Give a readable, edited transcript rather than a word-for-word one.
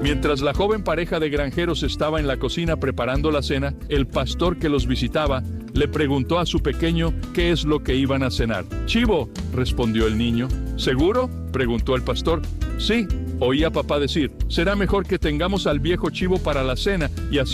Mientras la joven pareja de granjeros estaba en la cocina preparando la cena, el pastor que los visitaba le preguntó a su pequeño qué es lo que iban a cenar. «Chivo», respondió el niño. «¿Seguro?», preguntó el pastor. «Sí», oí a papá decir. «Será mejor que tengamos al viejo chivo para la cena y así